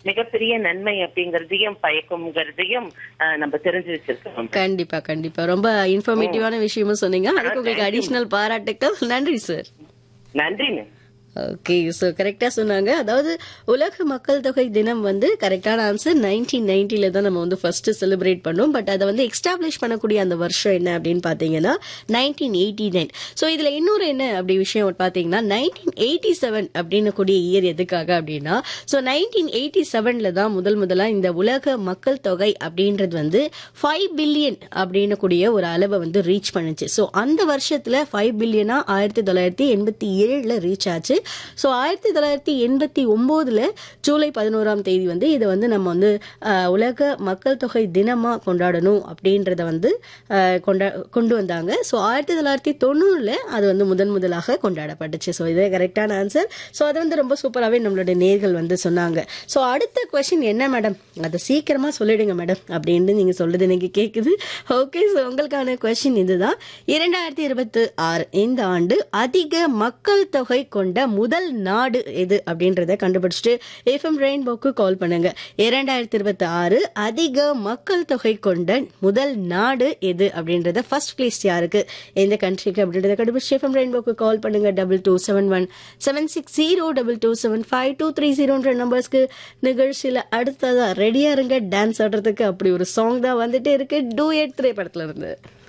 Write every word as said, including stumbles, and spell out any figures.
மிகப்பெரிய நன்மை அப்படிங்கறதையும் பயக்கும்ங்கிறதையும் அஹ், நம்ம தெரிஞ்சு வச்சிருக்கோம். கண்டிப்பா கண்டிப்பா ரொம்ப இன்ஃபர்மேட்டிவான விஷயமும் சொன்னீங்க. அதுக்கு உங்களுக்கு அடிஷனல் பாராட்டுக்கள். நன்றி சார். நன்றி மேம். ஓகே, ஸோ கரெக்டா சொன்னாங்க. அதாவது உலக மக்கள் தொகை தினம் வந்து கரெக்டான ஆன்சர் நைன்டீன் நைன்டில தான் நம்ம வந்து ஃபர்ஸ்ட் செலிப்ரேட் பண்ணோம். பட் அதை வந்து எக்ஸ்டாப்ளிஷ் பண்ணக்கூடிய அந்த வருஷம் என்ன அப்படின்னு பாத்தீங்கன்னா நைன்டீன் எயிட்டி நைன். ஸோ இதுல இன்னொரு என்ன அப்படி விஷயம் பாத்தீங்கன்னா நைன்டீன் எயிட்டி செவன் அப்படின்னு கூடிய இயர் எதுக்காக அப்படின்னா, ஸோ நைன்டீன் எயிட்டி செவன்ல தான் முதல் முதலா இந்த உலக மக்கள் தொகை அப்படின்றது வந்து ஃபைவ் பில்லியன் அப்படின்னு கூடிய ஒரு அளவை வந்து ரீச் பண்ணுச்சு. ஸோ அந்த வருஷத்துல ஃபைவ் பில்லியனா ஆயிரத்தி தொள்ளாயிரத்தி எண்பத்தி ஏழுல ரீச் ஆச்சு. ஸோ ஆயிரத்தி தொள்ளாயிரத்தி எண்பத்தி ஒன்பதுல ஜூலை பதினோராம் தேதி வந்து இதை வந்து நம்ம வந்து அஹ், உலக மக்கள் தொகை தினமா கொண்டாடணும் அப்படின்றத வந்து அஹ், கொண்டா கொண்டு வந்தாங்க. ஸோ ஆயிரத்தி தொள்ளாயிரத்தி தொண்ணூறுல அது வந்து முதன் முதலாக கொண்டாடப்பட்டுச்சு. ஸோ இதே கரெக்டான ஆன்சர். ஸோ அதை வந்து ரொம்ப சூப்பராகவே நம்மளுடைய நேர்கள் வந்து சொன்னாங்க. ஸோ அடுத்த கொஸ்டின் என்ன மேடம், அதை சீக்கிரமா சொல்லிடுங்க மேடம் அப்படின்னு நீங்க சொல்றது எனக்கு கேட்குது. ஓகே, ஸோ உங்களுக்கான கொஸ்டின் இதுதான். இரண்டாயிரத்தி இருபத்தி ஆறு இந்த ஆண்டு அதிக மக்கள் தொகை கொண்ட முதல் நாடு எது அப்படின்றத கண்டுபிடிச்சிட்டு எஃப்எம் ரெயின்போக்கு கால் பண்ணுங்க. இரண்டாயிரத்தி இருபத்தி ஆறு அதிக மக்கள் தொகை கொண்ட முதல் நாடு எது அப்படின்றத ஃபர்ஸ்ட் பிளேஸ் யாருக்கு, எந்த கண்ட்ரிக்கு அப்படின்றத கண்டுபிடிச்சு எஃப்எம் ரெயின்போக்கு கால் பண்ணுங்க. Double two seven one seven six zero double two seven five two three ஜீரோன்ற நம்பர்ஸ்க்கு. நிகழ்ச்சியில அடுத்ததா ரெடியா இருங்க டான்ஸ் ஆடுறதுக்கு. அப்படி ஒரு சாங் தான் வந்துட்டே இருக்கு, டூயட் திரைப்படத்துல இருந்து.